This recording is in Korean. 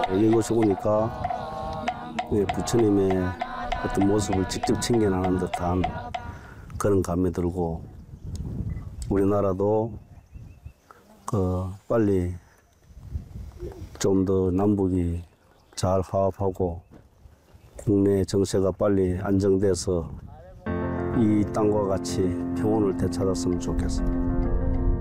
이곳에 오니까 부처님의 어떤 모습을 직접 챙겨나는 듯한 그런 감이 들고, 우리나라도 빨리 좀 더 남북이 잘 화합하고 국내 정세가 빨리 안정돼서 이 땅과 같이 평온을 되찾았으면 좋겠습니다.